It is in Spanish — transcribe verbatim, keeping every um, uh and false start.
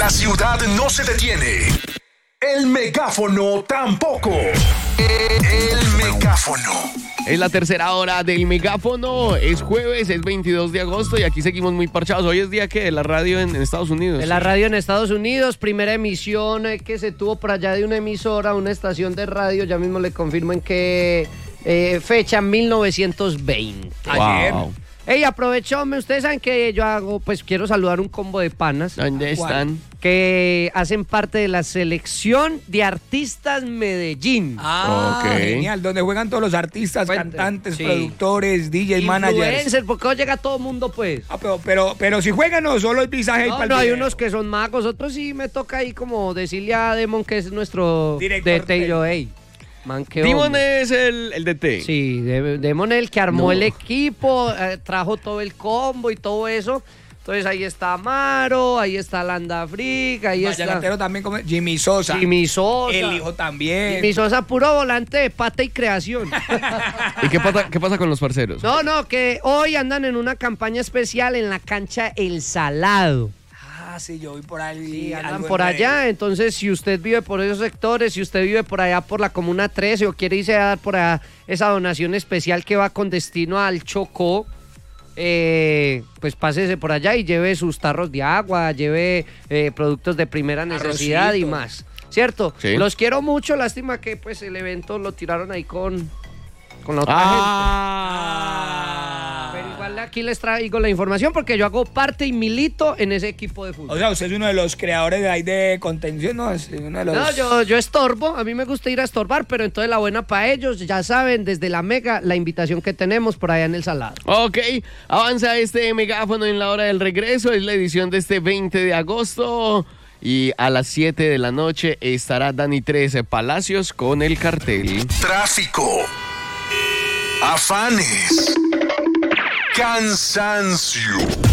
La ciudad no se detiene. El megáfono tampoco. El megáfono. Es la tercera hora del megáfono. Es jueves, es veintidós de agosto y aquí seguimos muy parchados. Hoy es día que de la radio en, en Estados Unidos. De la radio en Estados Unidos, primera emisión eh, que se tuvo por allá de una emisora, una estación de radio. Ya mismo le confirmo en qué eh, fecha, mil novecientos veinte. Ayer. Wow. Ey, aprovechóme, ustedes saben que yo hago, pues quiero saludar un combo de panas. ¿Dónde están? Que hacen parte de la selección de artistas Medellín. Ah, Ok. genial, donde juegan todos los artistas, Cuente. cantantes, Sí. productores, D J, managers. Influencer, porque hoy llega todo el mundo, pues. Ah, pero, pero, pero si juegan no, solo el pisaje y No, pa'l no, hay video. unos que son magos, otros sí me toca ahí como decirle a Demon, que es nuestro Director D T, y yo, técnico. ey, man, qué Dimon hombre. es el, el D T. Sí, De- Demon el que armó No. el equipo, eh, trajo todo el combo y todo eso. Entonces ahí está Amaro, ahí está Landa Freak, ahí está Vallenatero también como Jimmy Sosa. Jimmy Sosa. El hijo también. Jimmy Sosa, puro volante de pata y creación. ¿Y qué pasa, qué pasa con los parceros? No, no, que hoy andan en una campaña especial en la cancha El Salado. Ah, sí, yo voy por ahí. Sí, andan algo en por redes. allá, entonces si usted vive por esos sectores, si usted vive por allá por la Comuna trece o quiere irse a dar por allá esa donación especial que va con destino al Chocó, eh, pues pásese por allá y lleve sus tarros de agua, lleve eh, productos de primera necesidad Arrocito. y más, ¿cierto? Sí. Los quiero mucho, lástima que pues el evento lo tiraron ahí con, con la otra gente. Ah. Pero igual aquí les traigo la información porque yo hago parte y milito en ese equipo de fútbol. O sea, usted es uno de los creadores de ahí de contención, ¿no? Es uno de los... No, yo, yo estorbo, a mí me gusta ir a estorbar, pero entonces la buena para ellos, ya saben, desde la Mega, la invitación que tenemos por allá en el Salado. Ok, avanza este megáfono en la hora del regreso. Es la edición de este veinte de agosto. Y a las siete de la noche estará Dani trece Palacios con el cartel. Tráfico. Afanes. Cansancio.